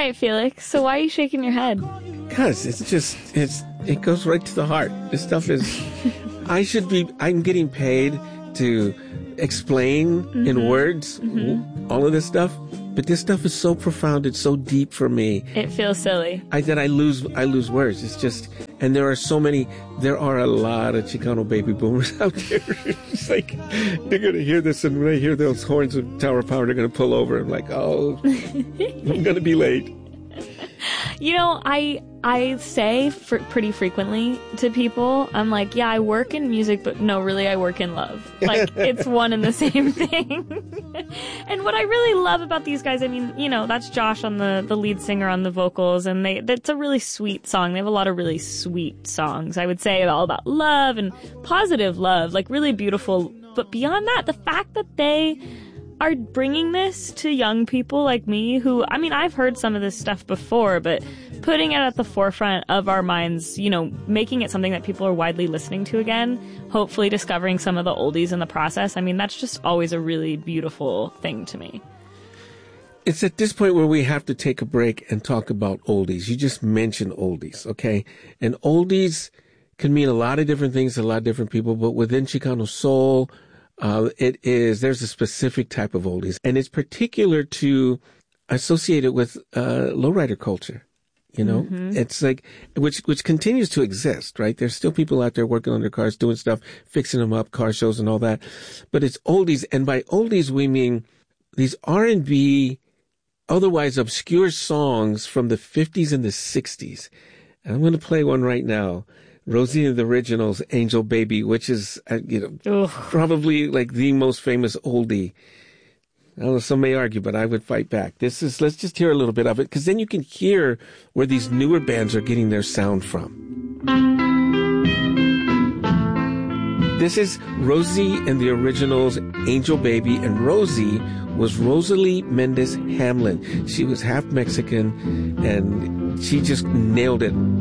right, Felix. So why are you shaking your head? Because it goes right to the heart. This stuff is, I'm getting paid to explain in words all of this stuff. But this stuff is so profound. It's so deep for me. It feels silly. That I lose words. It's just, and there are a lot of Chicano baby boomers out there. It's like, they're going to hear this, and when they hear those horns of Tower of Power, they're going to pull over. I'm like, oh, I'm going to be late. You know, I say pretty frequently to people, I'm like, yeah, I work in music, but no, really, I work in love. Like, it's one and the same thing. And what I really love about these guys, I mean, you know, that's Josh on the lead singer on the vocals, and that's a really sweet song. They have a lot of really sweet songs. I would say all about love and positive love, like really beautiful. But beyond that, the fact that they are bringing this to young people like me who, I mean, I've heard some of this stuff before, but putting it at the forefront of our minds, you know, making it something that people are widely listening to again, hopefully discovering some of the oldies in the process. I mean, that's just always a really beautiful thing to me. It's at this point where we have to take a break and talk about oldies. You just mentioned oldies, okay? And oldies can mean a lot of different things to a lot of different people, but within Chicano soul, there's a specific type of oldies, and it's particular to associated with lowrider culture. You know, it's like, which continues to exist, right? There's still people out there working on their cars, doing stuff, fixing them up, car shows and all that. But it's oldies. And by oldies, we mean these R&B, otherwise obscure songs from the 50s and the 60s. And I'm going to play one right now. Rosie and the Originals, Angel Baby, which is, probably like the most famous oldie. Some may argue, but I would fight back. Let's just hear a little bit of it, because then you can hear where these newer bands are getting their sound from. This is Rosie and the Originals, Angel Baby, and Rosie was Rosalie Mendez Hamlin. She was half Mexican, and she just nailed it